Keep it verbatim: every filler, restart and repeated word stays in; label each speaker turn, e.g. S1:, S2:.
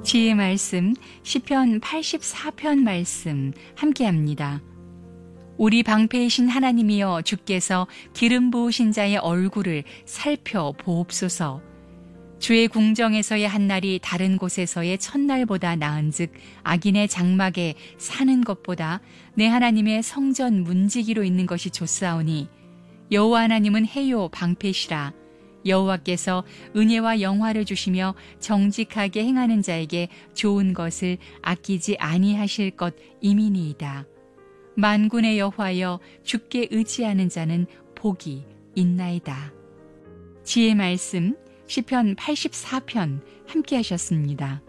S1: 지혜의 말씀 시편 팔십사 편 말씀 함께합니다. 우리 방패이신 하나님이여, 주께서 기름 부으신 자의 얼굴을 살펴보옵소서. 주의 궁정에서의 한날이 다른 곳에서의 첫날보다 나은즉 악인의 장막에 사는 것보다 내 하나님의 성전 문지기로 있는 것이 좋사오니, 여호와 하나님은 해요 방패시라. 여호와께서 은혜와 영화를 주시며 정직하게 행하는 자에게 좋은 것을 아끼지 아니하실 것임이니이다. 만군의 여호와여, 주께 의지하는 자는 복이 있나이다. 지혜의 말씀 시편 팔십사 편 함께 하셨습니다.